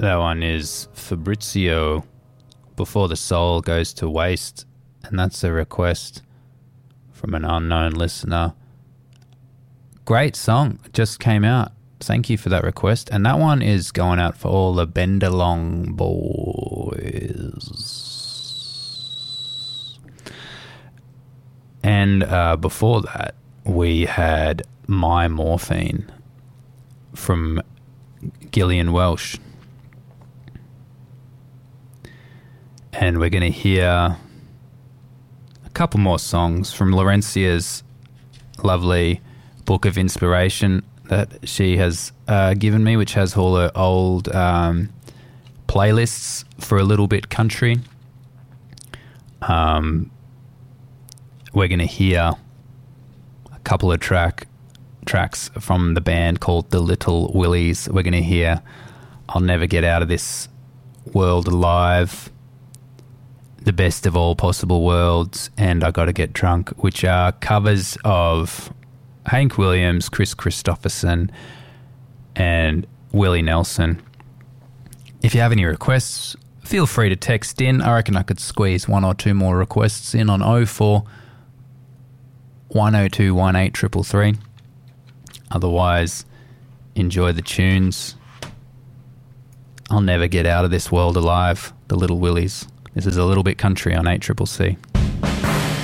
That one is Fabrizio, Before the Soul Goes to Waste, and that's a request from an unknown listener. Great song, just came out. Thank you for that request. And that one is going out for all the Bendalong boys. And before that, we had My Morphine from Gillian Welsh. And we're going to hear a couple more songs from Laurencia's lovely book of inspiration that she has given me, which has all her old playlists for A Little Bit Country. We're going to hear a couple of tracks from the band called The Little Willies. We're going to hear I'll Never Get Out of This World Alive, The Best of All Possible Worlds, and I Gotta Get Drunk, which are covers of Hank Williams, Chris Christopherson, and Willie Nelson. If you have any requests, feel free to text in. I reckon I could squeeze one or two more requests in on 04 102 18333. Otherwise, enjoy the tunes. I'll Never Get Out of This World Alive, The Little Willies. This is A Little Bit Country on 8CCC.